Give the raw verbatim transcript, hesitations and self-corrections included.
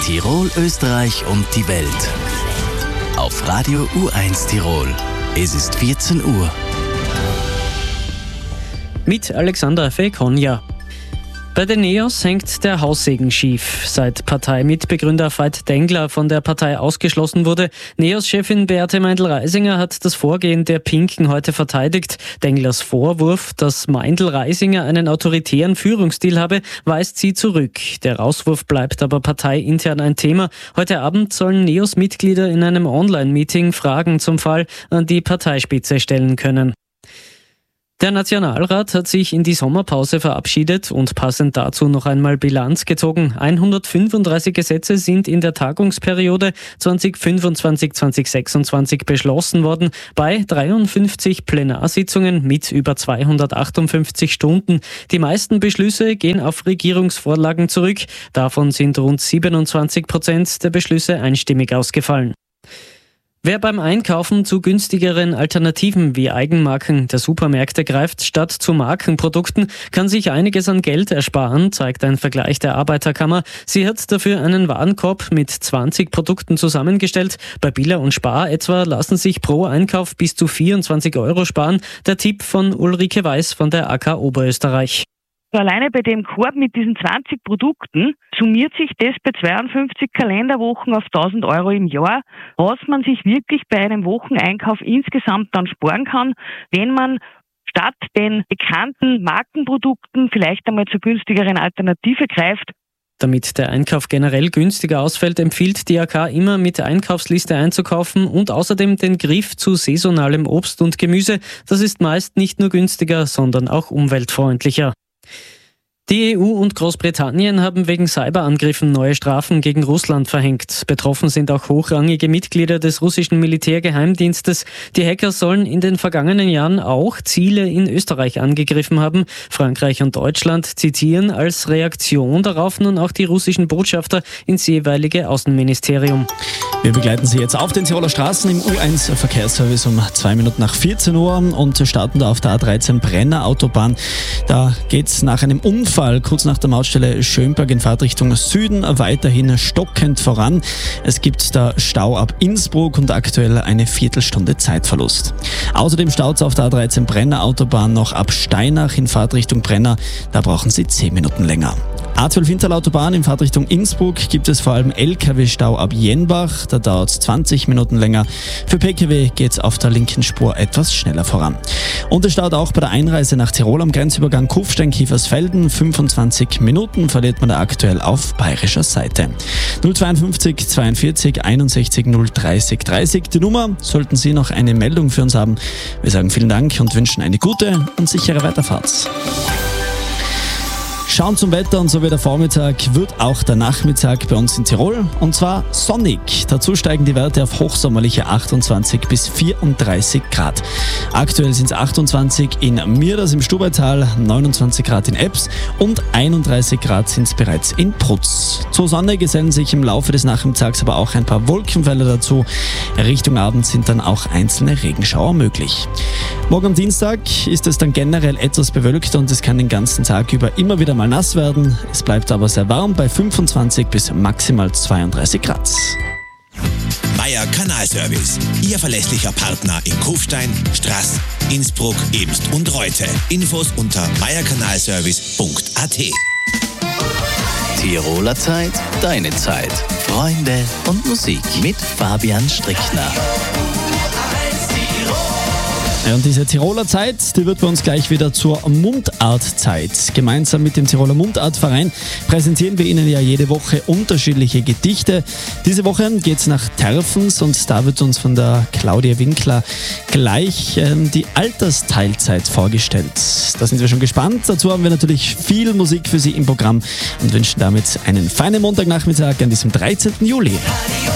Tirol, Österreich und die Welt. Auf Radio U eins Tirol. Es ist vierzehn Uhr. Mit Alexander Fekonja. Bei den Neos hängt der Haussegen schief. Seit Parteimitbegründer Veit Dengler von der Partei ausgeschlossen wurde, Neos-Chefin Beate Meindl-Reisinger hat das Vorgehen der Pinken heute verteidigt. Denglers Vorwurf, dass Meindl-Reisinger einen autoritären Führungsstil habe, weist sie zurück. Der Rauswurf bleibt aber parteiintern ein Thema. Heute Abend sollen Neos-Mitglieder in einem Online-Meeting Fragen zum Fall an die Parteispitze stellen können. Der Nationalrat hat sich in die Sommerpause verabschiedet und passend dazu noch einmal Bilanz gezogen. hundertfünfunddreißig Gesetze sind in der Tagungsperiode zwanzig fünfundzwanzig bis zwanzig sechsundzwanzig beschlossen worden, bei dreiundfünfzig Plenarsitzungen mit über zweihundertachtundfünfzig Stunden. Die meisten Beschlüsse gehen auf Regierungsvorlagen zurück. Davon sind rund siebenundzwanzig Prozent der Beschlüsse einstimmig ausgefallen. Wer beim Einkaufen zu günstigeren Alternativen wie Eigenmarken der Supermärkte greift, statt zu Markenprodukten, kann sich einiges an Geld ersparen, zeigt ein Vergleich der Arbeiterkammer. Sie hat dafür einen Warenkorb mit zwanzig Produkten zusammengestellt. Bei Billa und Spar etwa lassen sich pro Einkauf bis zu vierundzwanzig Euro sparen. Der Tipp von Ulrike Weiß von der A K Oberösterreich. Alleine bei dem Korb mit diesen zwanzig Produkten summiert sich das bei zweiundfünfzig Kalenderwochen auf tausend Euro im Jahr, was man sich wirklich bei einem Wocheneinkauf insgesamt dann sparen kann, wenn man statt den bekannten Markenprodukten vielleicht einmal zur günstigeren Alternative greift. Damit der Einkauf generell günstiger ausfällt, empfiehlt die A K immer mit Einkaufsliste einzukaufen und außerdem den Griff zu saisonalem Obst und Gemüse. Das ist meist nicht nur günstiger, sondern auch umweltfreundlicher. Die E U und Großbritannien haben wegen Cyberangriffen neue Strafen gegen Russland verhängt. Betroffen sind auch hochrangige Mitglieder des russischen Militärgeheimdienstes. Die Hacker sollen in den vergangenen Jahren auch Ziele in Österreich angegriffen haben. Frankreich und Deutschland zitieren als Reaktion darauf nun auch die russischen Botschafter ins jeweilige Außenministerium. Wir begleiten Sie jetzt auf den Tiroler Straßen im U eins Verkehrsservice um zwei Minuten nach vierzehn Uhr und starten da auf der A dreizehn Brenner Autobahn. Da geht's nach einem Unfall kurz nach der Mautstelle Schönberg in Fahrtrichtung Süden weiterhin stockend voran. Es gibt da Stau ab Innsbruck und aktuell eine Viertelstunde Zeitverlust. Außerdem staut es auf der A dreizehn Brenner Autobahn noch ab Steinach in Fahrtrichtung Brenner. Da brauchen Sie zehn Minuten länger. A zwölf Hinterlautobahn in Fahrtrichtung Innsbruck gibt es vor allem L K W-Stau ab Jenbach, da dauert es zwanzig Minuten länger. Für P K W geht es auf der linken Spur etwas schneller voran. Und es staut auch bei der Einreise nach Tirol am Grenzübergang Kufstein-Kiefersfelden. fünfundzwanzig Minuten verliert man da aktuell auf bayerischer Seite. null zweiundfünfzig zweiundvierzig einundsechzig null dreißig dreißig, die Nummer, sollten Sie noch eine Meldung für uns haben. Wir sagen vielen Dank und wünschen eine gute und sichere Weiterfahrt. Schauen zum Wetter und so wie der Vormittag wird auch der Nachmittag bei uns in Tirol und zwar sonnig. Dazu steigen die Werte auf hochsommerliche achtundzwanzig bis vierunddreißig Grad. Aktuell sind es achtundzwanzig in Mirders im Stubaital, neunundzwanzig Grad in Ebbs und einunddreißig Grad sind es bereits in Prutz. Zur Sonne gesellen sich im Laufe des Nachmittags aber auch ein paar Wolkenfelder dazu. Richtung Abend sind dann auch einzelne Regenschauer möglich. Morgen am Dienstag ist es dann generell etwas bewölkt und es kann den ganzen Tag über immer wieder mal nass werden. Es bleibt aber sehr warm bei fünfundzwanzig bis maximal zweiunddreißig Grad. Meier Kanalservice, Ihr verlässlicher Partner in Kufstein, Straß, Innsbruck, Ebst und Reute. Infos unter meierkanalservice punkt a t. Tiroler Zeit, deine Zeit. Freunde und Musik mit Fabian Strickner. Ja, und diese Tiroler Zeit, die wird bei uns gleich wieder zur Mundartzeit. Gemeinsam mit dem Tiroler Mundartverein präsentieren wir Ihnen ja jede Woche unterschiedliche Gedichte. Diese Woche geht es nach Terfens und da wird uns von der Claudia Winkler gleich ähm, die Altersteilzeit vorgestellt. Da sind wir schon gespannt. Dazu haben wir natürlich viel Musik für Sie im Programm und wünschen damit einen feinen Montagnachmittag an diesem dreizehnten Juli.